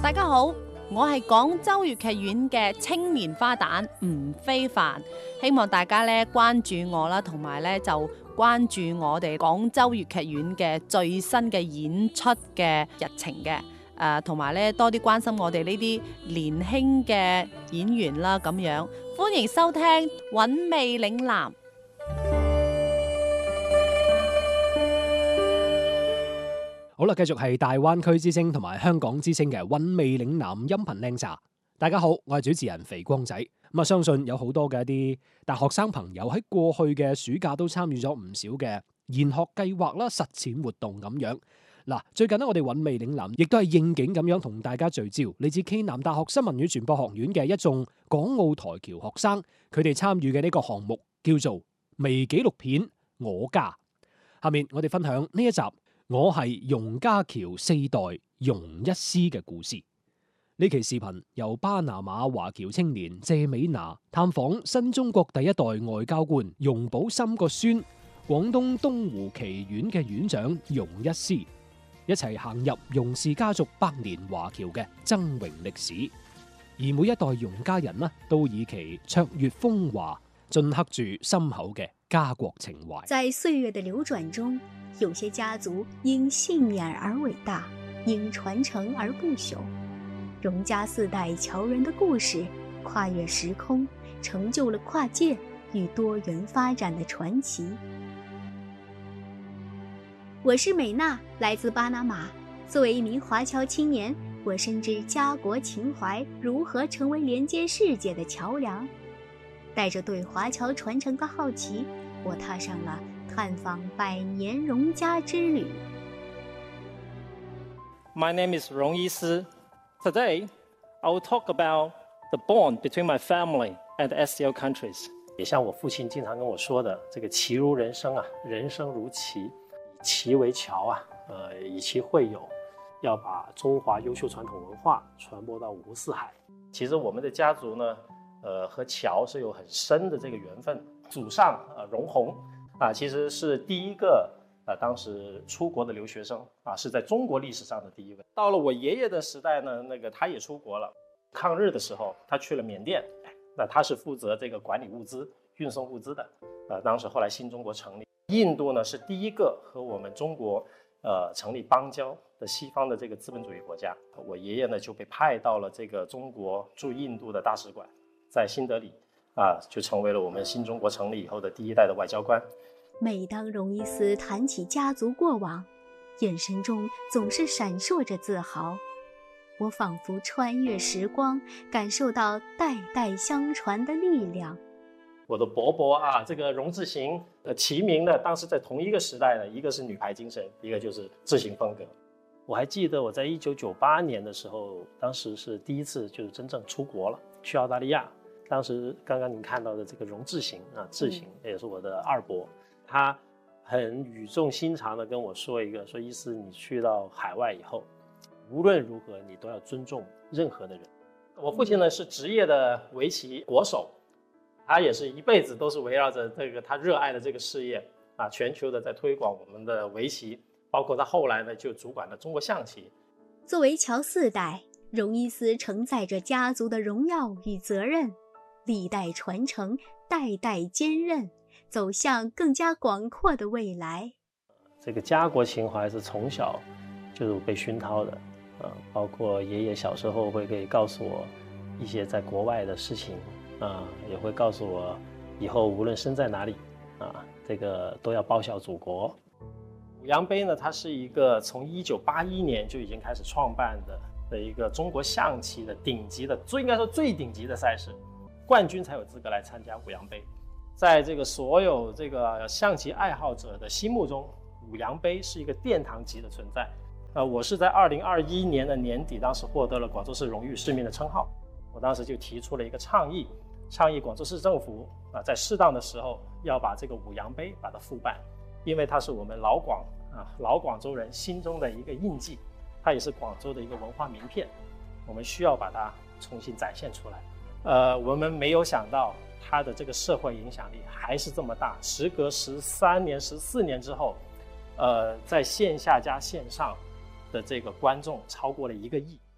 大家好，我係廣州粵劇院嘅青年花旦吳非凡，希望大家咧關注我啦，同埋咧就關注我哋廣州粵劇院嘅最新嘅演出嘅日程嘅，同埋咧多啲關心我哋呢啲年輕嘅演員啦，咁樣歡迎收聽《韻味嶺南》。 好啦，繼續係大灣區之聲同埋香港之聲嘅韻味嶺南音頻靚茶。大家好，我係主持人肥光仔。相信有好多嘅一啲大學生朋友喺過去嘅暑假都參與咗唔少嘅研學計劃啦、實踐活動咁樣。嗱，最近呢，我哋韻味嶺南亦都係應景咁樣同大家聚焦嚟自暨南大學新聞與傳播學院嘅一眾港澳台僑學生，佢哋參與嘅呢個項目叫做微紀錄片《我家》。下面我哋分享呢一集。我係容家僑四代容一師嘅故事。呢期視頻由巴拿馬華僑青年謝美娜探訪新中國第一代外交官容寶森個孫，廣東東湖棋院嘅院長容一師，一齊行入容氏家族百年華僑嘅崢嶸歷史。而每一代容家人呢，都以其卓越風華，鐫刻住深厚嘅家國情懷。 在歲月的流轉中，有些家族因幸免而偉大，因傳承而不朽。容家四代僑人的故事，跨越時空，成就了跨界與多元發展的傳奇。我是美娜，來自巴拿馬。作為一名華僑青年，我深知家國情懷如何成為連接世界的橋樑。帶着對華僑傳承的好奇，我踏上了探訪百年容家之旅。 My name is 容一師。Today, I will talk about the bond between my family and SCO countries. 也像我父親經常跟我說的，這個棋如人生啊，人生如棋，以棋為橋啊，以棋會友，要把中華優秀傳統文化傳播到五湖四海。其實我們的家族呢，和橋是有很深的這個緣分。祖上容閎其實是第一個當時出國的留學生是在中國歷史上的第一位。到了我爺爺的時代呢，他也出國了。抗日的時候，他去了緬甸，那他是負責這個管理物資、運送物資的。當時後來新中國成立，印度呢是第一個和我們中國成立邦交的西方的這個資本主義國家。我爺爺呢就被派到了這個中國駐印度的大使館，在新德里。就成為了我們新中國成立以後的第一代的外交官。 每當容一師談起家族過往，眼神中總是閃爍着自豪。我仿佛穿越時光，感受到代代相傳的力量。 我的伯伯這個容志行齊名呢，當時在同一個時代呢，一個是女排精神，一個就是志行風格。我還記得我在1998年的時候，當時是第一次就是真正出國了，去澳大利亞。當時剛剛您看到的這個容志行志行也是我的二伯，他很語重心長的跟我說一個，說意思你去到海外以後，無論如何你都要尊重任何的人。我父親呢是職業的圍棋國手，他也是一輩子都是圍繞着這個他熱愛的這個事業全球的在推廣我們的圍棋，包括他後來呢就主管了中國象棋。 作為僑四代，容一師承載着家族的榮耀與責任。歷代傳承，代代堅韌，走向更加廣闊的未來。 這個家國情懷是從小就被熏陶的，包括爺爺小時候會可以告訴我一些在國外的事情，也會告訴我以後無論身在哪裡，這個都要報效祖國。五羊杯呢，它是一個從1981年就已經開始創辦的一個中國象棋的頂級的，應該說最頂級的賽事。冠軍才有資格來參加五羊杯，在這個所有這個象棋愛好者的心目中，五羊杯是一個殿堂級的存在。我是在2021年的年底，當時獲得了廣州市榮譽市民的稱號。我當時就提出了一個倡議廣州市政府在適當的時候要把這個五羊杯把它復辦，因為它是我們老廣州人心中的一個印記，它也是廣州的一個文化名片，我們需要把它重新展現出來。我們沒有想到它的這個社會影響力還是這麼大，時隔13年、14年之後，在線下加線上的這個觀眾超過了1個億。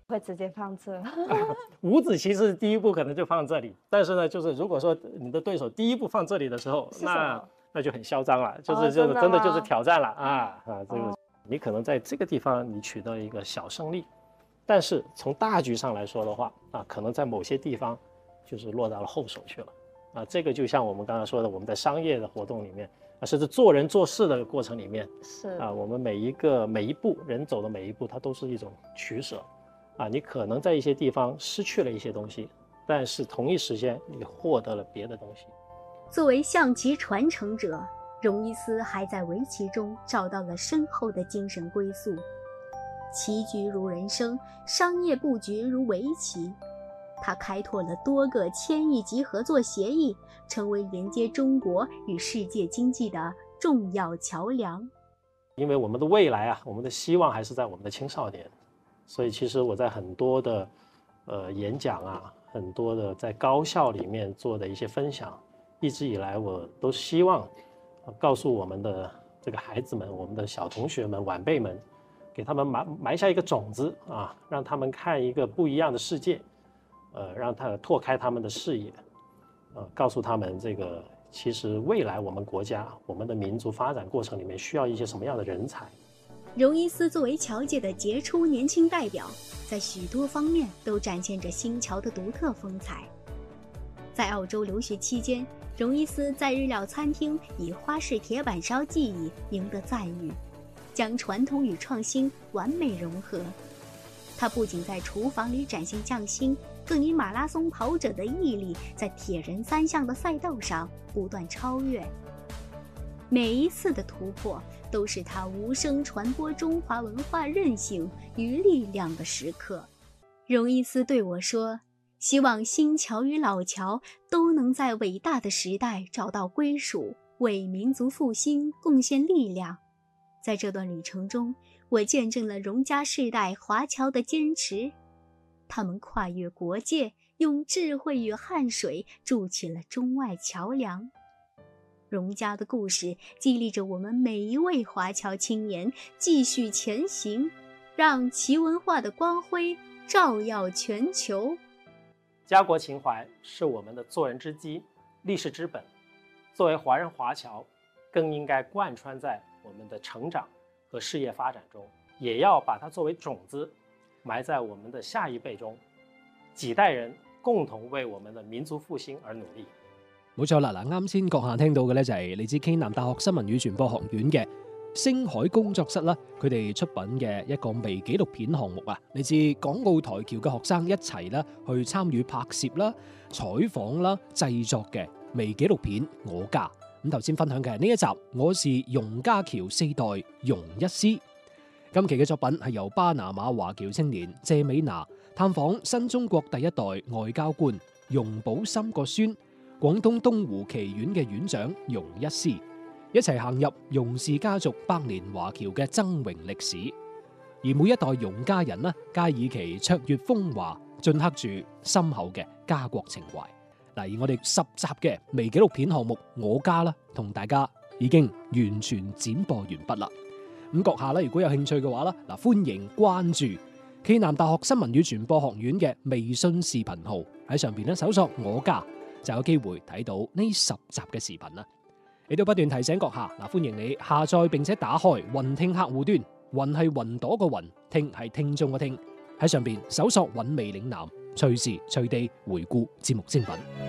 会直接放这。 五子棋是第一步可能就放这里，但是呢，就是如果说你的对手第一步放这里的时候，那就很嚣张了，就是真的就是挑战了这个你可能在这个地方你取得一个小胜利，但是从大局上来说的话可能在某些地方就是落到了后手去了这个就像我们刚才说的，我们在商业的活动里面甚至做人做事的过程里面是我们每一步人走的每一步，它都是一种取舍你可能在一些地方失去了一些东西，但是同一时间你获得了别的东西。 作为象棋传承者，荣伊斯还在围棋中找到了深厚的精神归宿。棋局如人生，商业布局如围棋。他开拓了多个1000亿级合作协议，成为连接中国与世界经济的重要桥梁。 因为我们的未来我们的希望还是在我们的青少年，所以其实我在很多的演讲很多的在高校里面做的一些分享，一直以来我都希望告诉我们的这个孩子们，我们的小同学们、晚辈们，给他们埋下一个种子让他们看一个不一样的世界，让他拓开他们的视野，告诉他们这个其实未来我们国家、我们的民族发展过程里面需要一些什么样的人才。 荣伊斯作为侨界的杰出年轻代表，在许多方面都展现着新侨的独特风采。在澳洲留学期间，荣伊斯在日料餐厅以花式铁板烧技艺赢得赞誉，将传统与创新完美融合。他不仅在厨房里展现匠心，更以马拉松跑者的毅力，在铁人3项的赛道上不断超越。每一次的突破，都是他无声传播中华文化韧性与力量的时刻。荣伊斯对我说，希望新侨与老侨都能在伟大的时代找到归属，为民族复兴贡献力量。在这段旅程中，我见证了荣家世代华侨的坚持，他们跨越国界，用智慧与汗水筑起了中外桥梁。荣家的故事激励着我们每一位华侨青年继续前行，让旗文化的光辉照耀全球。 家国情怀是我们的做人之基、立世之本，作为华人华侨，更应该贯穿在我们的成长和事业發展中，也要把它作為種子，埋在我們的下一輩中，幾代人共同為我們的民族復興而努力。 冇錯啦，啱先閣下聽到嘅咧就係嚟自暨南大學新聞與傳播學院嘅星海工作室啦，佢哋出品嘅一個微紀錄片項目啊，嚟自港澳台僑嘅學生一齊啦去參與拍攝啦、採訪啦、製作嘅微紀錄片《我家》。咁頭先分享嘅呢一集，我是容家僑4代容一師。今期嘅作品係由巴拿馬華僑青年謝美娜探訪新中國第一代外交官容寶森個孫，廣東東湖棋院嘅院長容一師，一齊行入容氏家族百年華僑嘅崢嶸歷史。而每一代容家人呢，皆以其卓越風華鐫刻住深厚嘅家國情懷。而我哋10集嘅微紀錄片項目《我家》啦，同大家已經完全剪播完畢啦。咁閣下咧，如果有興趣嘅話啦，歡迎關注暨南大學新聞與傳播學院嘅微信視頻號，喺上邊咧搜索《我家》，就有機會睇到呢10集嘅視頻啦。亦都不斷提醒閣下，歡迎你下載並且打開雲聽客戶端，雲係雲朵個雲，聽係聽眾個聽，喺上邊搜索韻味嶺南，隨時隨地回顧節目精品。